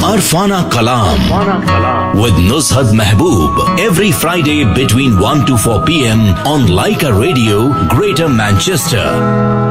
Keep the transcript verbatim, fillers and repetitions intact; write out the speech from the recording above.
Arfana Kalam with Nuzhat Mehboob every Friday between one to four p m on Laika Radio, Greater Manchester.